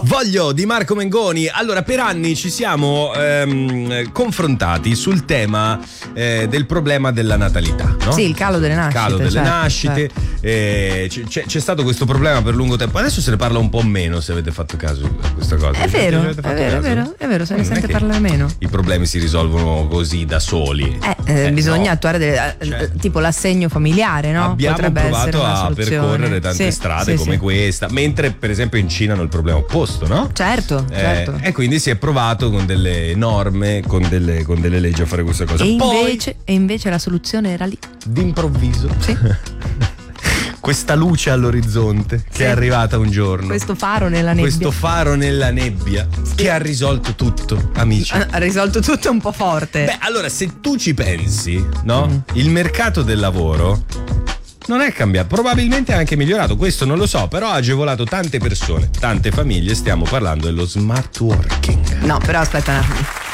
Voglio di Marco Mengoni. Allora, per anni ci siamo confrontati sul tema del problema della natalità, no? Sì, il calo delle nascite. Calo delle nascite. Certo. C'è stato questo problema per lungo tempo. Adesso se ne parla un po' meno, se avete fatto caso a questa cosa. È vero, è vero, se ne sente parlare meno. I problemi si risolvono così da soli. Bisogna no. attuare tipo l'assegno familiare, no? Abbiamo Potrebbe provato a percorrere tante strade come questa, mentre per esempio in Cina hanno il problema opposto, no? Certo. E quindi si è provato con delle norme, con delle leggi a fare questa cosa. E invece la soluzione era lì. D'improvviso. Sì. Questa luce all'orizzonte che è arrivata un giorno. Questo faro nella nebbia. Che ha risolto tutto, amici. Ha risolto tutto un po' forte. Beh, allora se tu ci pensi, no? Il mercato del lavoro non è cambiato, probabilmente è anche migliorato, questo non lo so, però ha agevolato tante persone, tante famiglie. Stiamo parlando dello smart working. No, però aspetta.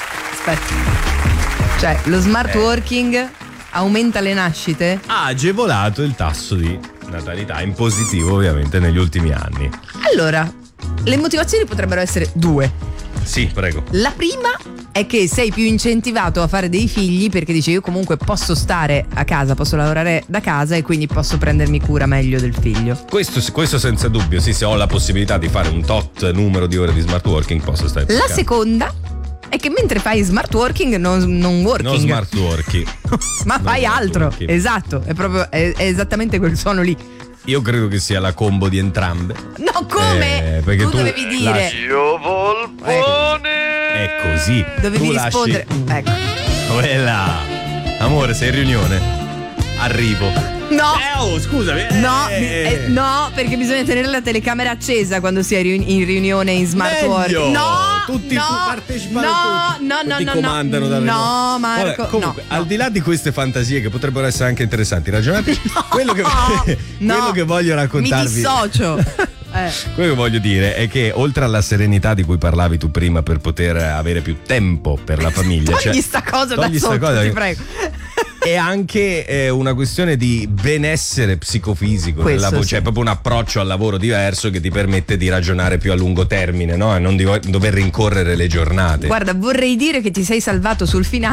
Cioè, lo smart working aumenta le nascite? Ha agevolato il tasso di natalità in positivo, ovviamente, negli ultimi anni. Allora, le motivazioni potrebbero essere due. Sì, prego. La prima è che sei più incentivato a fare dei figli perché dici io comunque posso stare a casa, posso lavorare da casa e quindi posso prendermi cura meglio del figlio. Questo senza dubbio, sì, se ho la possibilità di fare un tot numero di ore di smart working posso stare più a casa. Seconda è che mentre fai smart working non working. Non smart working. Ma fai altro. Working. Esatto, è esattamente quel suono lì. Io credo che sia la combo di entrambe. No, come? Perché tu dovevi dire Io volpone. È così. Dovevi rispondere. Ecco. Quella. Amore, sei in riunione? Arrivo. No. Scusami. No, perché bisogna tenere la telecamera accesa quando si è in riunione in smart working. No. Tutti partecipano. No. Ti comandano da remoto. No, Marco. Vabbè, comunque, no. al di là di queste fantasie che potrebbero essere anche interessanti, ragionate. Quello che voglio raccontarvi. Mi dissocio. Quello che voglio dire è che oltre alla serenità di cui parlavi tu prima per poter avere più tempo per la famiglia, togli sta cosa da sotto, ti prego. È anche una questione di benessere psicofisico nel lavoro, cioè proprio un approccio al lavoro diverso che ti permette di ragionare più a lungo termine, no? E non dover rincorrere le giornate. Guarda, vorrei dire che ti sei salvato sul finale